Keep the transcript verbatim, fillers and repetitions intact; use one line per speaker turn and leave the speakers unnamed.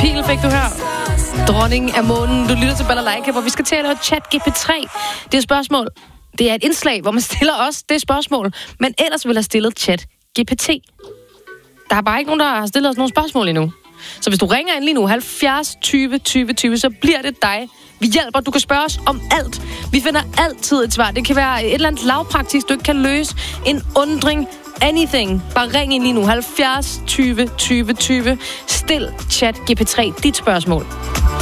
pil fik du her. Dronningen af månen. Du lytter til Balalaika, hvor vi skal tale om Chat G P tre. Det er et spørgsmål. Det er et indslag, hvor man stiller os det spørgsmål, men ellers vil have stillet Chat G P T. Der er bare ikke nogen, der har stillet os nogle spørgsmål endnu. Så hvis du ringer ind lige nu, halvfjerds tyve tyve tyve, så bliver det dig. Vi hjælper, du kan spørge os om alt. Vi finder altid et svar. Det kan være et eller andet lavpraktisk, du ikke kan løse. En undring, anything. Bare ring ind lige nu, halvfjerds tyve tyve tyve. Stil Chat G P tre dit spørgsmål.